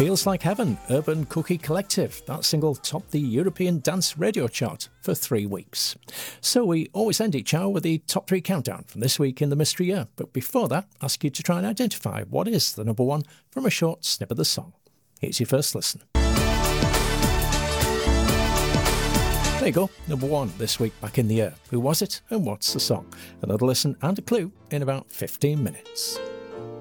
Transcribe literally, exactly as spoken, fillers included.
Feels Like Heaven, Urban Cookie Collective. That single topped the European Dance Radio Chart for three weeks. So we always end each hour with the top three countdown from this week in the Mystery Year. But before that, ask you to try and identify what is the number one from a short snip of the song. Here's your first listen. There you go, number one this week back in the year. Who was it and what's the song? Another listen and a clue in about fifteen minutes.